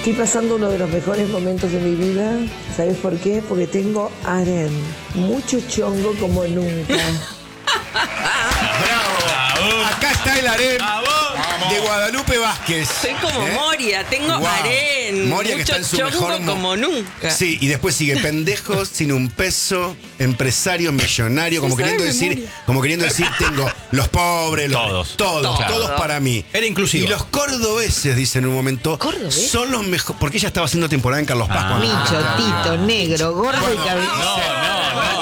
Estoy pasando uno de los mejores momentos de mi vida. ¿Sabes por qué? Porque tengo harén. Mucho chongo como nunca. ¡Bravo! Acá está el harén de Guadalupe Vázquez. Soy como Moria, tengo harén. Moria, que mucho está en su chongo mejor como nunca. Sí, y después sigue pendejos sin un peso, empresario, millonario, como queriendo decir, tengo los pobres, todos para mí. Era inclusivo. Y los cordobeses, dice en un momento, son los mejores, porque ella estaba haciendo temporada en Carlos Paz. Micho, Tito, negro, gordo y cabello.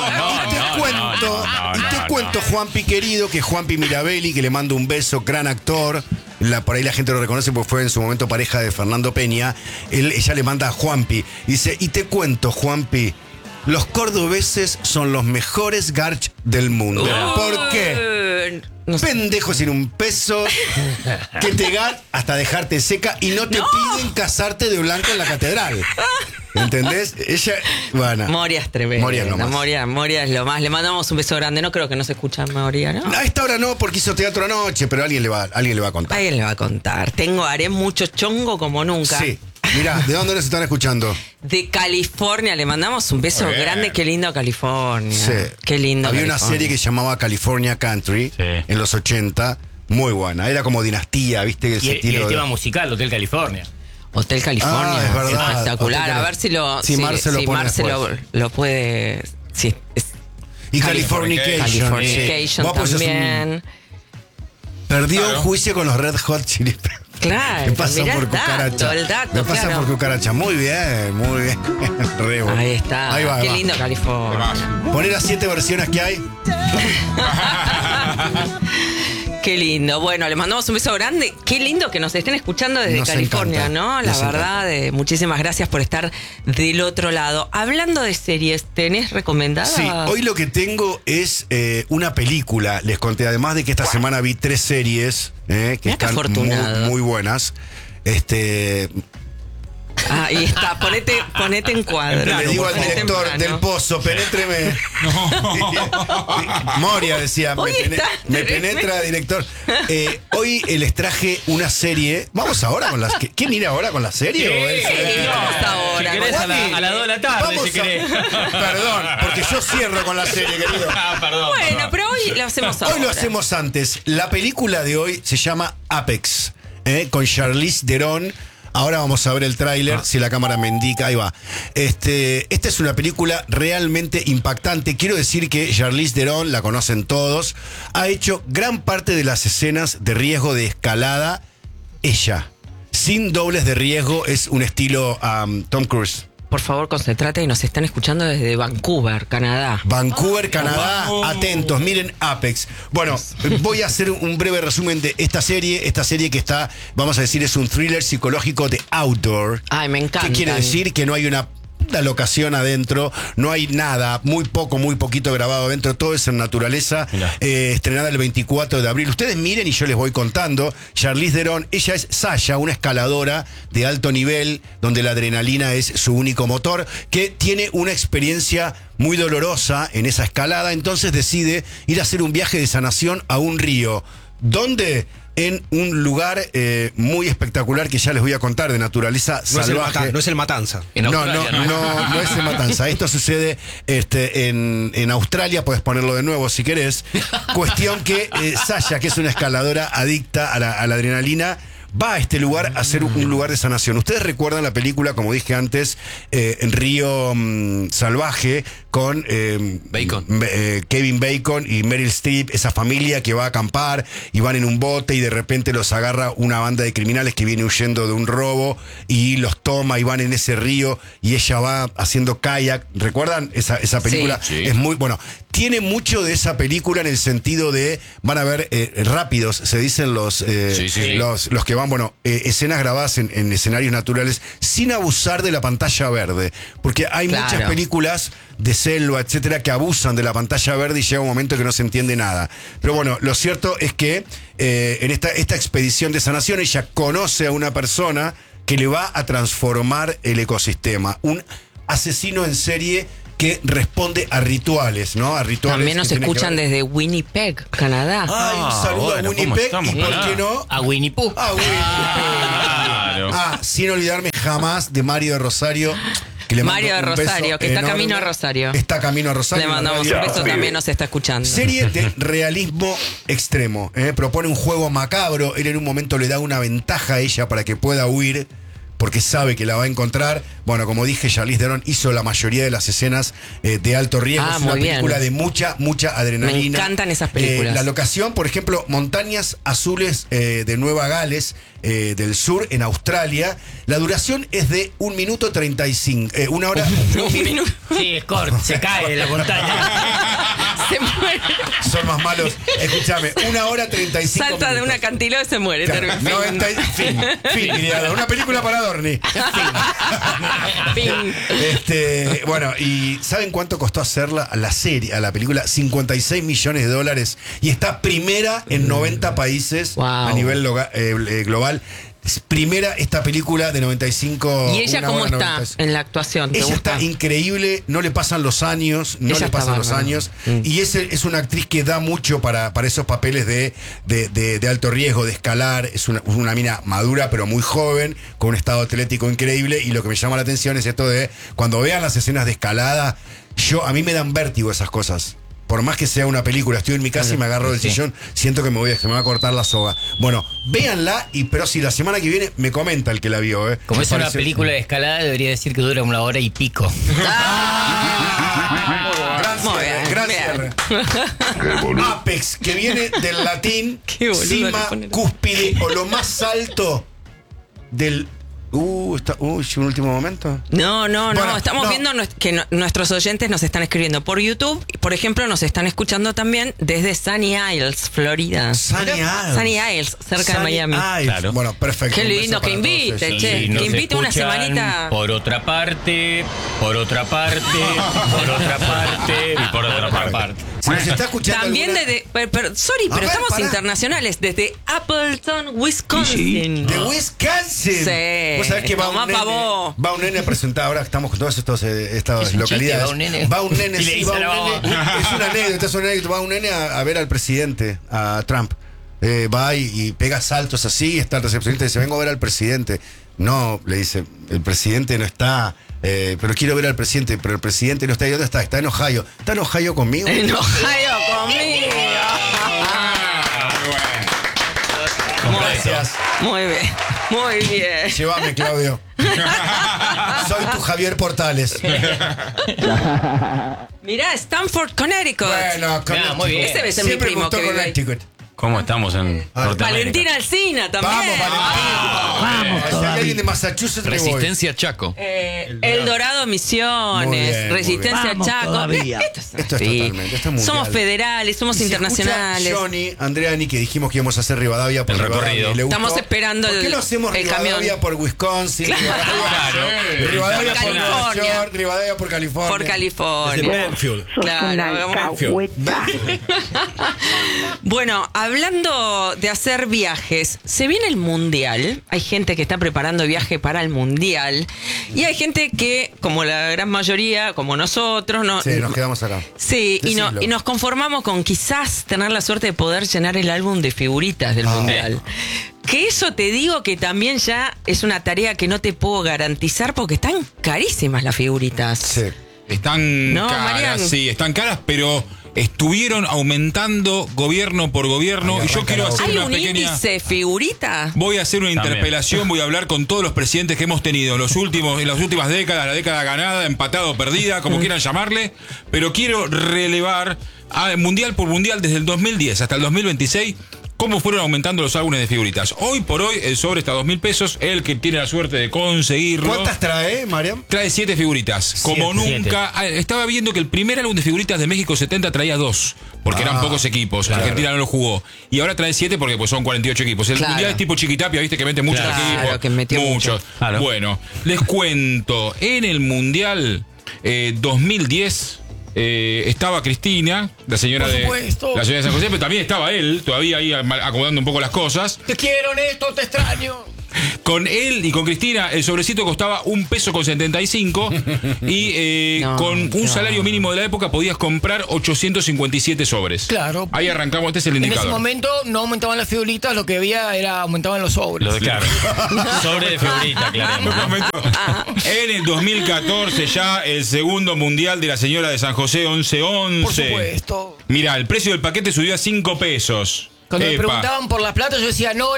Y te cuento, Juanpi querido, que es Juanpi Mirabelli, que le mando un beso, gran actor. Por ahí la gente lo reconoce porque fue en su momento pareja de Fernando Peña. Ella le manda a Juanpi. Dice, y te cuento, Juanpi, los cordobeses son los mejores garch del mundo. ¿Por qué? Pendejos sin un peso, que te gan hasta dejarte seca y no te piden casarte de blanco en la catedral. ¿Entendés? Ella, bueno. Moria es tremenda. Moria es lo más. Moria es lo más. Le mandamos un beso grande. No creo que no se escucha a Moria, ¿no? A esta hora no, porque hizo teatro anoche, pero alguien le va a contar. Alguien le va a contar. Haré mucho chongo como nunca. Sí. Mirá, ¿de dónde nos están escuchando? De California. Le mandamos un beso grande. Qué lindo California. Sí. Qué lindo. Había una serie que se llamaba California Country en los 80. Muy buena. Era como Dinastía, ¿viste? Y el tema musical, Hotel California. Hotel California. Es verdad. Espectacular. A ver si lo... Si Marce lo puede... Sí. Y Californication. Californication también. Perdió un juicio con los Red Hot Chili Peppers. Claro. Me pasa por cucaracha. Me pasa por cucaracha. Muy bien, muy bien. Re bueno. Ahí está. Ahí va, Qué lindo California. Poner las 7 versiones que hay. Qué lindo. Bueno, les mandamos un beso grande. Qué lindo que nos estén escuchando desde California, encanta. ¿no? La verdad, muchísimas gracias por estar del otro lado. Hablando de series, ¿tenés recomendadas? Sí, hoy lo que tengo es una película. Les conté, además de que esta semana vi 3 series que están muy buenas. Ahí está, ponete en cuadro. Le digo al director del Pozo, penétreme. Moria decía, me penetra, director. Hoy les traje una serie. Vamos ahora con las. ¿Quién irá ahora con la serie? Vamos ahora. Si querés, a las 2 de la tarde, si querés. Perdón, porque yo cierro con la serie, querido. Perdón. Bueno, pero hoy lo hacemos ahora. Hoy lo hacemos antes. La película de hoy se llama Apex, con Charlize Theron. Ahora vamos a ver el tráiler, si la cámara me indica, ahí va. Esta es una película realmente impactante. Quiero decir que Charlize Theron, la conocen todos, ha hecho gran parte de las escenas de riesgo de escalada ella. Sin dobles de riesgo, es un estilo Tom Cruise. Por favor, concentrate y nos están escuchando desde Vancouver, Canadá. Vancouver, Canadá, atentos, miren Apex. Bueno, voy a hacer un breve resumen de esta serie que está, vamos a decir, es un thriller psicológico de outdoor. Ay, me encanta. ¿Qué quiere decir? Que no hay una locación adentro, no hay nada, muy poquito grabado adentro, todo es en naturaleza, estrenada el 24 de abril. Ustedes miren y yo les voy contando. Charlize Theron, ella es Sasha, una escaladora de alto nivel, donde la adrenalina es su único motor, que tiene una experiencia muy dolorosa en esa escalada, entonces decide ir a hacer un viaje de sanación a un río. ¿Dónde? En un lugar muy espectacular que ya les voy a contar, de naturaleza salvaje. No es el Matanza. No es el Matanza. Esto sucede en Australia, puedes ponerlo de nuevo si querés. Cuestión que Sasha, que es una escaladora adicta a la adrenalina, va a este lugar a ser un lugar de sanación. Ustedes recuerdan la película, como dije antes, en Río Salvaje, con Kevin Bacon y Meryl Streep, esa familia que va a acampar y van en un bote y de repente los agarra una banda de criminales que viene huyendo de un robo y los toma y van en ese río y ella va haciendo kayak. ¿Recuerdan esa película? Sí. Es muy, bueno, tiene mucho de esa película en el sentido de, van a ver, rápidos, se dicen los que van, escenas grabadas en escenarios naturales sin abusar de la pantalla verde, porque hay muchas películas de selva, etcétera, que abusan de la pantalla verde y llega un momento que no se entiende nada. Pero bueno, lo cierto es que en esta expedición de sanación ella conoce a una persona que le va a transformar el ecosistema, un asesino en serie que responde a rituales, ¿no? A rituales. También nos escuchan desde Winnipeg, Canadá. Un saludo a Winnipeg y, ¿por qué no? A Winnie Pooh. A Winnie Pooh. Claro. A sin olvidarme jamás de Mario de Rosario. Que le Mario de mando un beso Rosario, que está enorme. camino a Rosario. Está camino a Rosario. Le mandamos un beso, también nos está escuchando. Serie de realismo extremo. Propone un juego macabro. Él en un momento le da una ventaja a ella para que pueda huir, porque sabe que la va a encontrar. Bueno, como dije, Charlize Theron hizo la mayoría de las escenas de alto riesgo. Es una muy película bien. de mucha adrenalina. Me encantan esas películas. La locación, por ejemplo, montañas azules de Nueva Gales, del sur, en Australia. La duración es de 1 minuto 35. 1 hora. Un minuto. Sí, es corto, se cae de la montaña. Se muere. Son más malos. Escúchame, 1 hora 35 Salta de minutos. un acantilado y se muere. Claro, Fin. 90 fin, criada. Una película para Dorni. Fin. Bueno, ¿y saben cuánto costó hacerla la serie, a la película? $56 millones. Y está primera en 90 países Wow. a nivel global. Es primera esta película de 95. ¿Y ella 1 cómo hora está 96. en la actuación? ¿Te Ella gusta? está increíble, no le pasan los años, Ella está bárbara. Y es una actriz que da mucho para esos papeles de alto riesgo, de escalar. Es una mina madura, pero muy joven, con un estado atlético increíble. Y lo que me llama la atención es esto de, cuando vean las escenas de escalada, a mí me dan vértigo esas cosas. Por más que sea una película, estoy en mi casa y me agarro del sillón, siento que se me va a cortar la soga. Bueno, véanla, pero si la semana que viene me comenta el que la vio. Como Me es una parece- película de escalada, debería decir que dura 1 hora y pico. Gran Muy cierre, bien, gran bien. cierre. Apex, que viene del latín Qué boludo cima, le ponen. cúspide o lo más alto del... un último momento. No, Bueno, estamos no. viendo que nuestros oyentes nos están escribiendo por YouTube. Por ejemplo, nos están escuchando también desde Sunny Isles, Florida. Sunny Isles. Sunny Isles, cerca de Sunny Miami. Isles. Claro. Bueno, perfecto. Qué Un beso lindo, para que todos invite, ellos. che. Y nos Que invite una escuchan semanita. Por otra parte, por otra parte, por otra parte y por otra parte. Si nos está escuchando También alguna- sorry, A pero ver, estamos pará. internacionales, desde Appleton, Wisconsin. De Wisconsin. Sí. Vos sabés que Tomá pa' vos. va un nene a presentar, ahora que estamos con todas estas Es un localidades. chiste, va un nene. Va un nene, Y le sí, dice va un la nene. baba. Es una anécdota, va un nene a ver al presidente, a Trump. Va y pega saltos así, está el recepcionista y dice, vengo a ver al presidente. No, le dice, el presidente no está, pero quiero ver al presidente, pero el presidente no está ahí. ¿Dónde está? Está en Ohio. ¿Está en Ohio conmigo? En Ohio conmigo. Gracias. Muy bien, muy bien. Llévame, Claudio. Soy tu Javier Portales. Mirá, Stanford, Connecticut. Bueno, muy bien. Ese debe ser mi siempre primo gustó que vive ahí. Connecticut. ¿Cómo estamos en Norteamérica? Valentina Alsina también. Vamos, Valentina. Si hay alguien de Massachusetts, me voy. Resistencia Chaco. El Dorado Misiones, Muy bien, muy Resistencia bien. Vamos Chaco. todavía. Esto es Esto es así. totalmente, esto es mundial. Somos federales, somos Y se internacionales. escucha Johnny, Andreani, que dijimos que íbamos a hacer Rivadavia por El Rivadavia, recorrido. y le gustó. Estamos esperando ¿Por qué el- no hacemos el Rivadavia camión? por Wisconsin? Claro. Rivadavia por Nueva California. York, Rivadavia por California. Por California. Claro, hagamos- Bueno, hablando de hacer viajes, se viene el Mundial. Hay gente que está preparando viaje para el Mundial. Y hay gente que, como la gran mayoría, como nosotros, no, Sí, nos quedamos acá. sí, Decilo. y nos conformamos con quizás tener la suerte de poder llenar el álbum de figuritas del Mundial. Que eso te digo que también ya es una tarea que no te puedo garantizar porque están carísimas las figuritas. Sí. Están No, caras, Marian. sí, están caras, pero estuvieron aumentando gobierno por gobierno. Ahí Y yo arranca quiero la hacer ¿Hay una un pequeña... índice figurita? Voy a hacer una También. interpelación, voy a hablar con todos los presidentes que hemos tenido en las últimas décadas, la década ganada, empatada o perdida, como quieran llamarle, pero quiero relevar mundial por mundial desde el 2010 hasta el 2026 cómo fueron aumentando los álbumes de figuritas. Hoy por hoy el sobre está a $2.000, el que tiene la suerte de conseguirlo. ¿Cuántas trae, Mariam? Trae 7 figuritas. Como nunca. Estaba viendo que el primer álbum de figuritas de México 70 traía 2. Porque eran pocos equipos. claro. Argentina no lo jugó. Y ahora trae 7 porque pues, son 48 equipos. El Claro. mundial es tipo Chiquitapia, viste que mete muchos Claro, equipos. que metió muchos. Claro. Bueno, les cuento. En el mundial 2010. Estaba Cristina, la señora de San José, pero también estaba él, todavía ahí acomodando un poco las cosas. Te quiero, Néstor, te extraño. Con él y con Cristina, el sobrecito costaba $1.75 y con un salario mínimo de la época podías comprar 857 sobres. Claro. Ahí arrancamos, este es el En indicador. ese momento no aumentaban las figuritas, lo que había era aumentaban los sobres. Claro. Sobre de figurita, claramente. En el 2014 ya el segundo mundial de la señora de San José 11-11. Por supuesto. Mirá, el precio del paquete subió a $5. Cuando me Epa. preguntaban por la plata, yo decía, no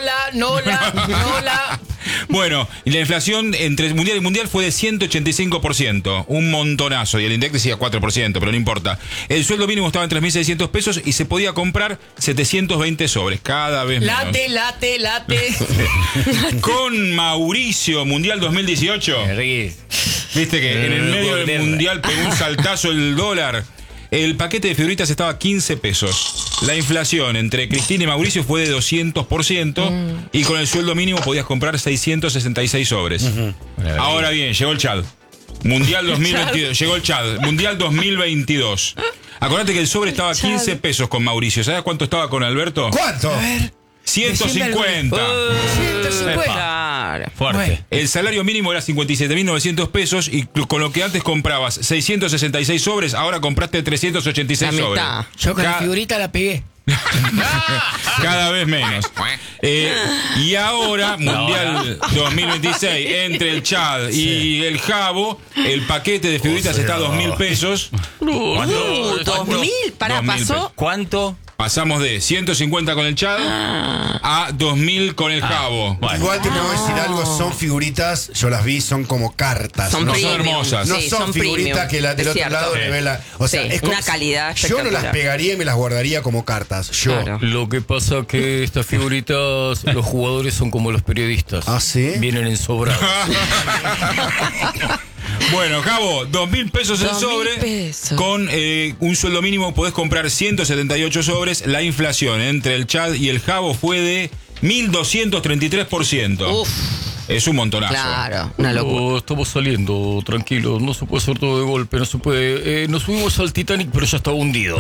la. Bueno, y la inflación entre mundial y mundial fue de 185%, un montonazo, y el INDEC decía 4%, pero no importa. El sueldo mínimo estaba en $3.600 y se podía comprar 720 sobres, cada vez menos. Late. Con Mauricio, Mundial 2018. Viste que en el medio del mundial pegó un saltazo el dólar. El paquete de figuritas estaba a $15. La inflación entre Cristina y Mauricio fue de 200% y con el sueldo mínimo podías comprar 666 sobres. Ahora bien, llegó el Chad. Mundial 2022. Llegó el Chad. Mundial 2022. Acordate que el sobre estaba a $15 con Mauricio. ¿Sabes cuánto estaba con Alberto? ¿Cuánto? A ver. 150. 150. Claro. Fuerte. Bueno. El salario mínimo era $57.900 y con lo que antes comprabas 666 sobres, ahora compraste 386 La sobres. mitad. Yo con la figurita la pegué. Cada vez menos. Y ahora, Mundial 2026, entre el Chad y el Jabo, el paquete de figuritas está a $2.000. ¿Cuánto? 2000, pará, 2.000 pasó. pesos. ¿Cuánto? Pasamos de 150 con el Chad a 2.000 con el Jabo. Bueno. Igual te puedo decir algo, son figuritas, yo las vi, son como cartas. Son No no son premium. hermosas. No Sí, son figuritas premium. que la del Es otro cierto. lado Sí. revela. O sea, Sí, es como una calidad yo no las espectacular. pegaría y me las guardaría como cartas. Yo. Claro. Lo que pasa que estas figuritas, los jugadores son como los periodistas. ¿Ah, sí? Vienen ensobrados. Bueno, Jabo, $2.000 el 2.000 sobre. pesos. Con un sueldo mínimo podés comprar 178 sobres. La inflación entre el Chad y el Jabo fue de 1.233%. Uf, Es un montonazo. claro, una locura. Oh, estamos saliendo, tranquilos, no se puede hacer todo de golpe, no se puede. Nos subimos al Titanic, pero ya está hundido.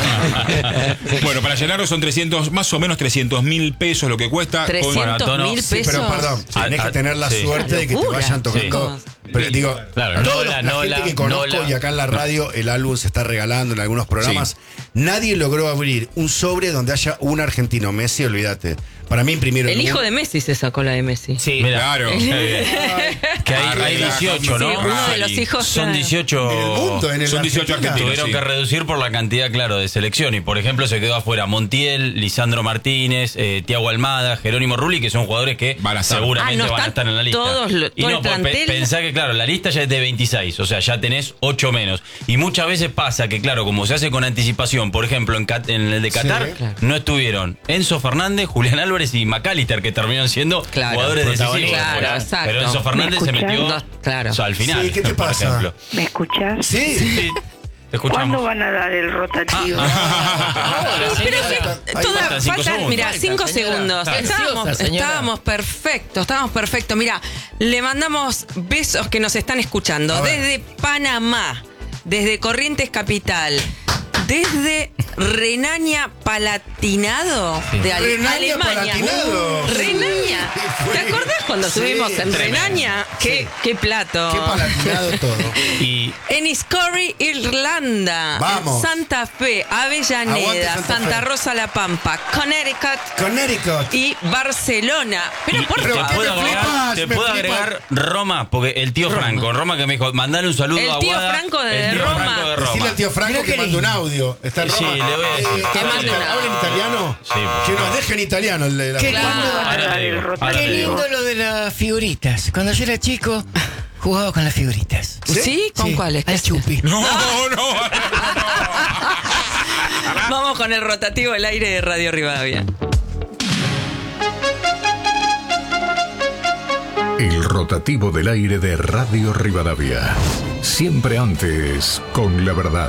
Bueno, para llenarlo son 300, más o menos $300.000 lo que cuesta. 300.000 Sí, pesos. Pero perdón, tenés que tener la sí. suerte de que te Locura. vayan tocando. Sí. Pero digo, Claro, todos Nola, la Nola, gente que conozco Nola. y acá en la radio el álbum se está regalando en algunos programas, nadie logró abrir un sobre donde haya un argentino. Messi, olvídate. Para mí imprimieron El hijo un- de Messi se sacó la de Messi. Sí, Claro. que hay 18, ¿no? Sí, uno de los hijos. Son claro. 18. En el mundo, en el Son 18 Argentina. argentinos. Tuvieron Sí. que reducir por la cantidad, claro, de selección. Y por ejemplo, se quedó afuera Montiel, Lisandro Martínez, Tiago Almada, Jerónimo Rulli, que son jugadores que Van a estar. seguramente Ah, no van a están estar en la lista. todos y todo no, el plantel. pensá que, claro, la lista ya es de 26, o sea, ya tenés 8 menos. Y muchas veces pasa que, claro, como se hace con anticipación, por ejemplo, en el de Qatar, Sí. Claro. no estuvieron Enzo Fernández, Julián Álvarez y McAllister, que terminaron siendo Claro, jugadores decisivos. protagonistas. Claro, exacto. Pero Enzo Fernández se ¿Me metió escuchás? Claro. o sea, al final, Sí, ¿qué te por pasa? ejemplo. ¿Me escuchás? Sí. Sí, te escuchamos. ¿Cuándo van a dar el rotativo? Pero faltan 5 segundos. mira, 5 señora. segundos. Está ansiosa, señora. Estábamos perfectos. Mira, le mandamos besos que nos están escuchando A ver. desde Panamá, desde Corrientes Capital, desde Renania Palatinado de Renania Alemania. Palatinado. Renania. ¿Te acordás cuando Sí, estuvimos en tremendo. Renania? Qué plato. Qué palatinado todo. Y En Enniscorry, Irlanda. Vamos. Santa Fe, Aguante Avellaneda, Santa Santa Fe. Rosa La Pampa, Connecticut Connecticut. y Barcelona. Pero por pero te favor. puedo me agregar, flipas, te me puedo flipas. agregar Roma, porque el tío Franco, Roma que me dijo, mandale un saludo El a tío Guada. Franco de el tío Roma. Franco de Decirle Roma. al tío Franco Mira que qué mande un lindo. audio. Está en Sí, Roma. le voy a decir. Que mande un ¿Habla en italiano? Sí. Que nos deje en italiano el de la Qué ¿Cuándo lindo. van a Ahora dar te el digo, ahora rotativo? Qué te digo. lindo lo de las figuritas. Cuando yo era chico, jugaba con las figuritas. ¿Sí? ¿Con Sí, cuáles? al chupi. No. Vamos con el rotativo del aire de Radio Rivadavia. El rotativo del aire de Radio Rivadavia. Siempre antes, con la verdad.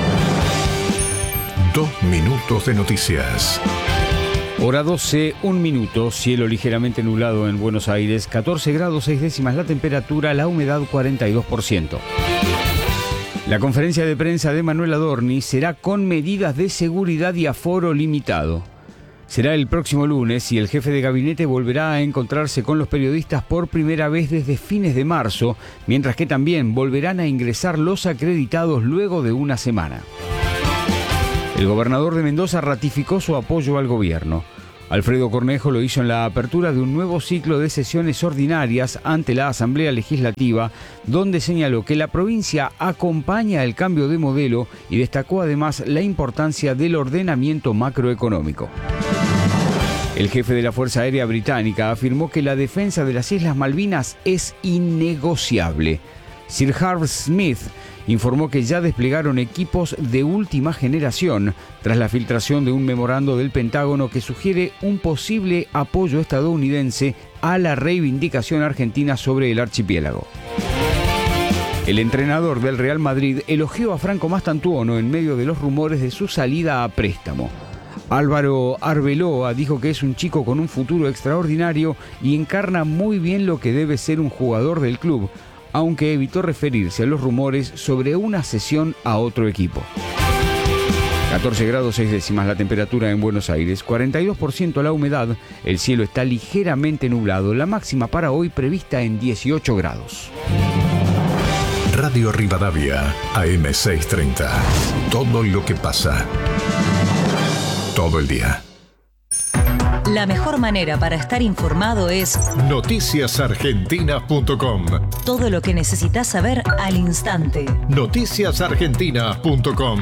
2 minutos de noticias. Hora 12, 1 minuto, cielo ligeramente nublado en Buenos Aires, 14 grados 6 décimas la temperatura, la humedad 42%. La conferencia de prensa de Manuel Adorni será con medidas de seguridad y aforo limitado. será el próximo lunes y el jefe de gabinete volverá a encontrarse con los periodistas por primera vez desde fines de marzo, mientras que también volverán a ingresar los acreditados luego de una semana. El gobernador de Mendoza ratificó su apoyo al gobierno. Alfredo Cornejo lo hizo en la apertura de un nuevo ciclo de sesiones ordinarias ante la Asamblea Legislativa, donde señaló que la provincia acompaña el cambio de modelo y destacó además la importancia del ordenamiento macroeconómico. El jefe de la Fuerza Aérea Británica afirmó que la defensa de las Islas Malvinas es innegociable. Sir Harv Smith informó que ya desplegaron equipos de última generación tras la filtración de un memorando del Pentágono que sugiere un posible apoyo estadounidense a la reivindicación argentina sobre el archipiélago. El entrenador del Real Madrid elogió a Franco Mastantuono en medio de los rumores de su salida a préstamo. Álvaro Arbeloa dijo que es un chico con un futuro extraordinario y encarna muy bien lo que debe ser un jugador del club, aunque evitó referirse a los rumores sobre una cesión a otro equipo. 14 grados 6 décimas la temperatura en Buenos Aires, 42% la humedad, el cielo está ligeramente nublado, la máxima para hoy prevista en 18 grados. Radio Rivadavia, AM630. Todo lo que pasa. Todo el día. La mejor manera para estar informado es noticiasargentinas.com. Todo lo que necesitas saber al instante. Noticiasargentinas.com.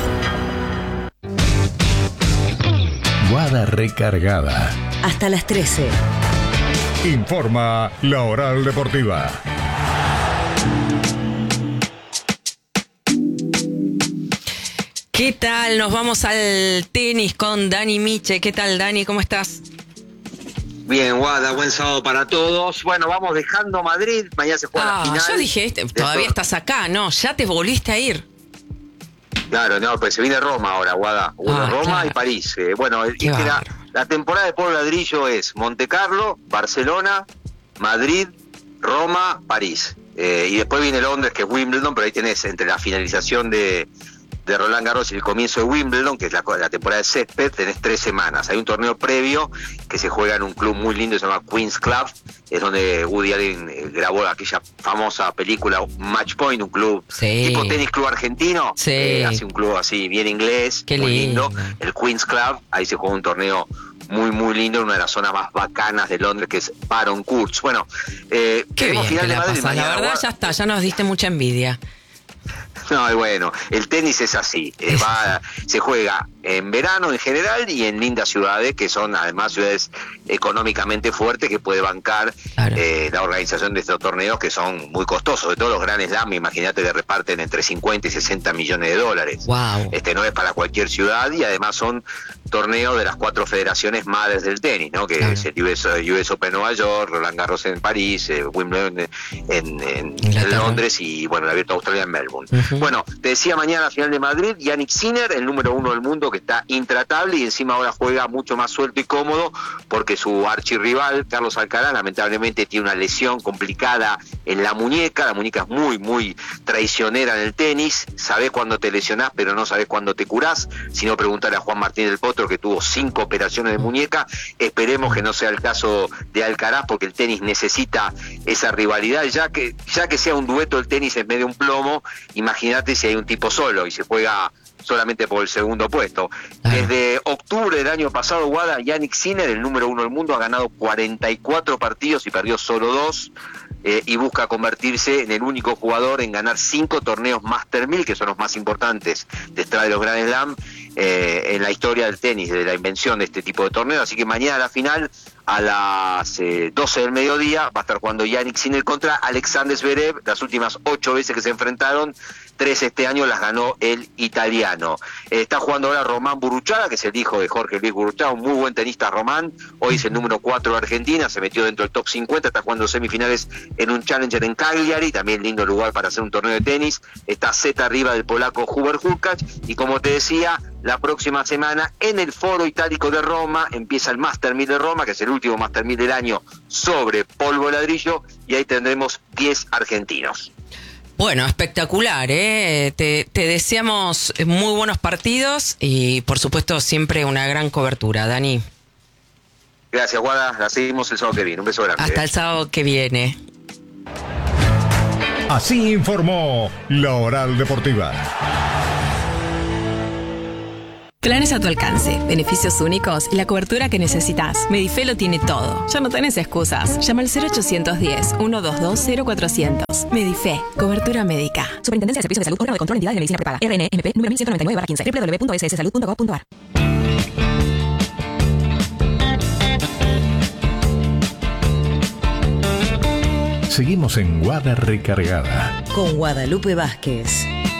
Guada recargada. Hasta las 13. Informa La Oral Deportiva. ¿Qué tal? Nos vamos al tenis con Dani Miche. ¿Qué tal, Dani? ¿Cómo estás? Bien, Guada, buen sábado para todos. Bueno, vamos dejando Madrid, mañana se juega la final. Yo dije, todavía estás acá, ¿no? Ya te volviste a ir. Claro, no, pues se viene Roma ahora, Guada. Roma claro. Y París. Bueno, la temporada de Polo Ladrillo es Montecarlo, Barcelona, Madrid, Roma, París. Y después viene Londres, que es Wimbledon, pero ahí tenés entre la finalización de Roland Garros y el comienzo de Wimbledon, que es la temporada de césped, tenés 3 semanas. Hay un torneo previo que se juega en un club muy lindo, se llama Queen's Club, es donde Woody Allen grabó aquella famosa película Match Point, un club tipo tenis club argentino, hace un club así bien inglés, muy lindo, el Queen's Club, ahí se juega un torneo muy muy lindo en una de las zonas más bacanas de Londres, que es Baron Courts. Bueno, qué bien final de Madrid, la verdad ya está, ya nos diste mucha envidia. No, bueno, el tenis es así, se juega en verano en general y en lindas ciudades, que son además ciudades económicamente fuertes, que puede bancar la organización de estos torneos, que son muy costosos. De todos los Grand Slam, imagínate que reparten entre 50 y 60 millones de dólares. Wow. No es para cualquier ciudad, y además son torneos de las 4 federaciones madres del tenis, ¿no? Que es el US Open Nueva York, Roland Garros en París, Wimbledon en Londres y bueno, el Abierto de Australia en Melbourne. Bueno, te decía, mañana la final de Madrid, Yannick Sinner, el número 1 del mundo, que está intratable, y encima ahora juega mucho más suelto y cómodo porque su archirrival, Carlos Alcaraz, lamentablemente tiene una lesión complicada en la muñeca es muy, muy traicionera en el tenis, sabés cuándo te lesionás, pero no sabés cuándo te curás, si no preguntarle a Juan Martín del Potro, que tuvo 5 operaciones de muñeca. Esperemos que no sea el caso de Alcaraz, porque el tenis necesita esa rivalidad, ya que sea un dueto, el tenis es medio un plomo, imagínate si hay un tipo solo y se juega solamente por el segundo puesto. Desde octubre del año pasado, Guada, Yannick Sinner, el número 1 del mundo, ha ganado 44 partidos y perdió solo 2, y busca convertirse en el único jugador en ganar 5 torneos Master 1000, que son los más importantes detrás de los Grand Slam en la historia del tenis, de la invención de este tipo de torneos. Así que mañana la final, a las 12 del mediodía, va a estar jugando Yannick Sinner contra Alexander Zverev. Las últimas 8 veces que se enfrentaron, 3 este año las ganó el italiano. Está jugando ahora Román Burruchaga, que es el hijo de Jorge Luis Burruchaga, un muy buen tenista Román. Hoy es el número 4 de Argentina, se metió dentro del top 50, está jugando semifinales en un Challenger en Cagliari, también lindo lugar para hacer un torneo de tenis. Está Z arriba del polaco Hubert Hurkacz, y como te decía, la próxima semana en el Foro Itálico de Roma empieza el Master 1000 de Roma, que es el último Master 1000 del año sobre polvo de ladrillo, y ahí tendremos 10 argentinos. Bueno, espectacular, ¿eh? Te deseamos muy buenos partidos y, por supuesto, siempre una gran cobertura, Dani. Gracias, Guada. La seguimos el sábado que viene. Un beso grande. Hasta el sábado que viene. Así informó La Oral Deportiva. Planes a tu alcance, beneficios únicos y la cobertura que necesitas. Medife lo tiene todo. Ya no tenés excusas. Llama al 0810-122-0400. Medife, cobertura médica. Superintendencia de Servicios de Salud, órgano de control de entidades de medicina prepaga. RNMP número 1199/15. www.sssalud.gov.ar. Seguimos en Guada Recargada. Con Guadalupe Vázquez.